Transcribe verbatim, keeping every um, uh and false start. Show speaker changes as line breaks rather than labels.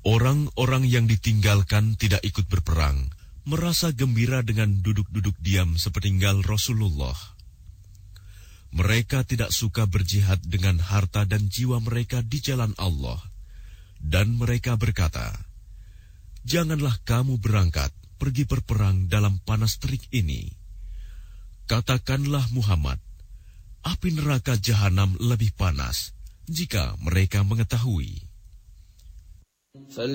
Orang-orang yang ditinggalkan tidak ikut berperang, merasa gembira dengan duduk-duduk diam sepeninggal Rasulullah. Mereka tidak suka berjihad dengan harta dan jiwa mereka di jalan Allah. Dan mereka berkata, "Janganlah kamu berangkat pergi berperang dalam panas terik ini." Katakanlah Muhammad, api neraka jahanam lebih panas jika mereka mengetahui.